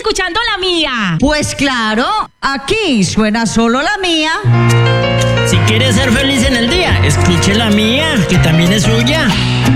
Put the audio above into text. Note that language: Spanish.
escuchando la mía. Pues claro, aquí suena solo la mía. Si quieres ser feliz en el día, escuche la mía, que también es suya.